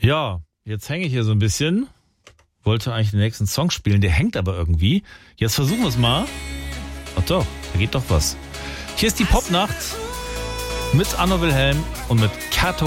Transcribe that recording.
Ja, jetzt hänge ich hier so ein bisschen. Wollte eigentlich den nächsten Song spielen, der hängt aber irgendwie. Jetzt versuchen wir es mal. Ach doch, da geht doch was. Hier ist die Popnacht mit Anno Wilhelm und mit Kato